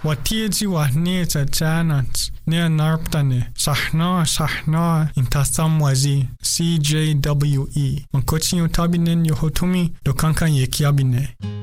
Watieji wahne tachanat. Nea narptane. Sahna intasamwazi. CJWE. Mankochin yotabinen yohotumi. Dokankan yekiabine.